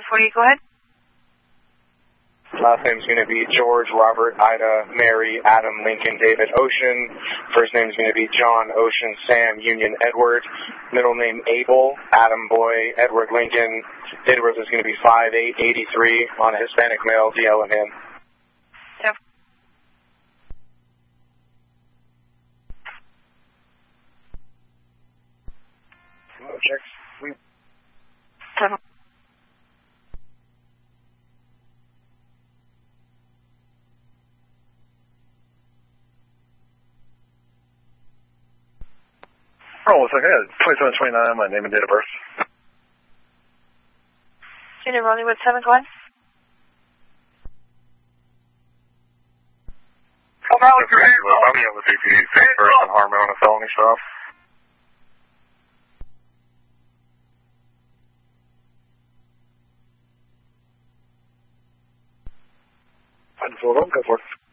1048, go ahead. Last name's going to be George, Robert, Ida, Mary, Adam, Lincoln, David, Ocean. First name's going to be John, Ocean, Sam, Union, Edward. Middle name Abel, Adam, Boy, Edward, Lincoln. Date of birth is going to be 5/8/83 on a Hispanic male, DL and him. Yep. Check. Seven. Oh, it's okay. 2729, my name and date of birth. Junior Rollywood 7, go ahead. Come out with your hands up. I'm on the CPD, safe person, harm on a felony stuff. I just hold on, go for it.